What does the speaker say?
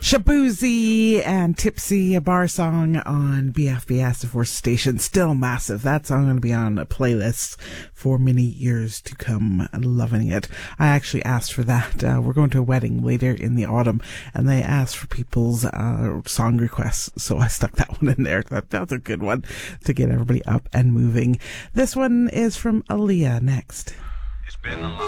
Shaboozey and Tipsy, a bar song on BFBS, of course, station. Still massive. That song going to be on a playlist for many years to come. Loving it. I actually asked for that. We're going to a wedding later in the autumn, and they asked for people's song requests, so I stuck that one in there. That's a good one to get everybody up and moving. This one is from Aaliyah next. It's been a long